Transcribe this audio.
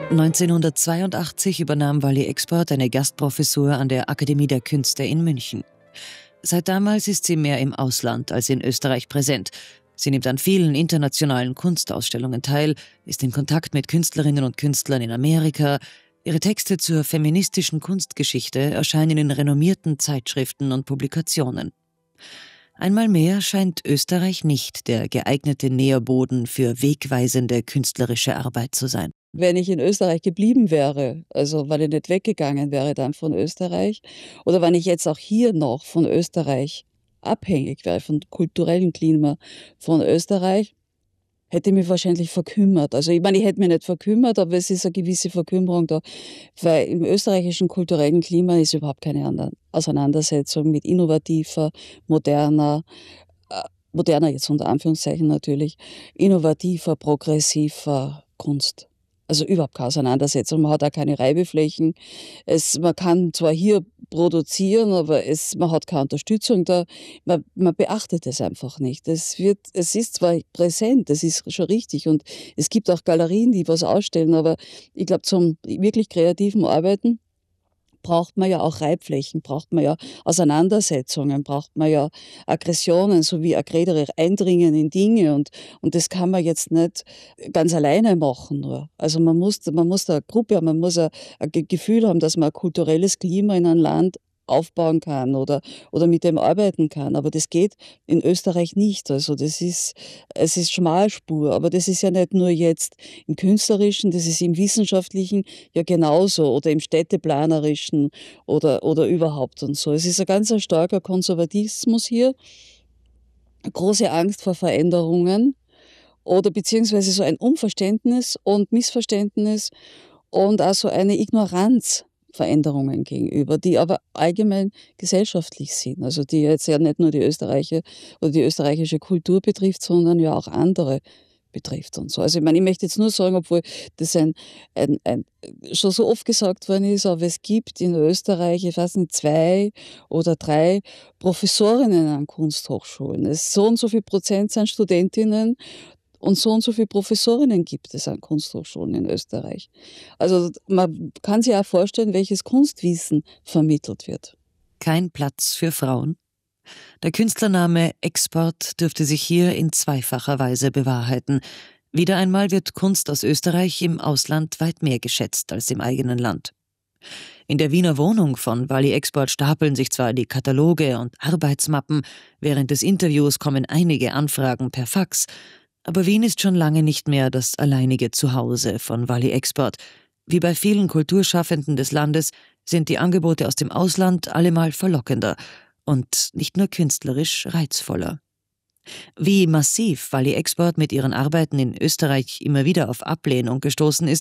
1982 übernahm Wally Export eine Gastprofessur an der Akademie der Künste in München. Seit damals ist sie mehr im Ausland als in Österreich präsent. Sie nimmt an vielen internationalen Kunstausstellungen teil, ist in Kontakt mit Künstlerinnen und Künstlern in Amerika. Ihre Texte zur feministischen Kunstgeschichte erscheinen in renommierten Zeitschriften und Publikationen. Einmal mehr scheint Österreich nicht der geeignete Nährboden für wegweisende künstlerische Arbeit zu sein. Wenn ich in Österreich geblieben wäre, also wenn ich nicht weggegangen wäre dann von Österreich, oder wenn ich jetzt auch hier noch von Österreich abhängig wäre, vom kulturellen Klima von Österreich, hätte ich mich wahrscheinlich verkümmert. Also ich meine, ich hätte mich nicht verkümmert, aber es ist eine gewisse Verkümmerung da, weil im österreichischen kulturellen Klima ist überhaupt keine Auseinandersetzung mit innovativer, moderner jetzt unter Anführungszeichen natürlich, innovativer, progressiver Kunst. Also überhaupt keine Auseinandersetzung. Man hat auch keine Reibeflächen. Man kann zwar hier produzieren, aber man hat keine Unterstützung da. Man beachtet es einfach nicht. Es ist zwar präsent, das ist schon richtig. Und es gibt auch Galerien, die was ausstellen, aber ich glaube, zum wirklich kreativen Arbeiten braucht man ja auch Reibflächen, braucht man ja Auseinandersetzungen, braucht man ja Aggressionen sowie Eindringen in Dinge und das kann man jetzt nicht ganz alleine machen nur. Also man muss da eine Gruppe haben, man muss ein Gefühl haben, dass man ein kulturelles Klima in einem Land aufbauen kann oder mit dem arbeiten kann. Aber das geht in Österreich nicht. Also es ist Schmalspur, aber das ist ja nicht nur jetzt im Künstlerischen, das ist im Wissenschaftlichen ja genauso oder im Städteplanerischen oder überhaupt und so. Es ist ein ganz starker Konservatismus hier, eine große Angst vor Veränderungen oder beziehungsweise so ein Unverständnis und Missverständnis und auch so eine Ignoranz Veränderungen gegenüber, die aber allgemein gesellschaftlich sind. Also die jetzt ja nicht nur die österreichische Kultur betrifft, sondern ja auch andere betrifft und so. Also ich meine, ich möchte jetzt nur sagen, obwohl das schon so oft gesagt worden ist, aber es gibt in Österreich, ich weiß nicht, 2 oder 3 Professorinnen an Kunsthochschulen. So und so viel Prozent sind Studentinnen und so viele Professorinnen gibt es an Kunsthochschulen in Österreich. Also man kann sich auch vorstellen, welches Kunstwissen vermittelt wird. Kein Platz für Frauen? Der Künstlername Export dürfte sich hier in zweifacher Weise bewahrheiten. Wieder einmal wird Kunst aus Österreich im Ausland weit mehr geschätzt als im eigenen Land. In der Wiener Wohnung von Wally Export stapeln sich zwar die Kataloge und Arbeitsmappen, während des Interviews kommen einige Anfragen per Fax, aber Wien ist schon lange nicht mehr das alleinige Zuhause von Wally Export. Wie bei vielen Kulturschaffenden des Landes sind die Angebote aus dem Ausland allemal verlockender und nicht nur künstlerisch reizvoller. Wie massiv Wally Export mit ihren Arbeiten in Österreich immer wieder auf Ablehnung gestoßen ist,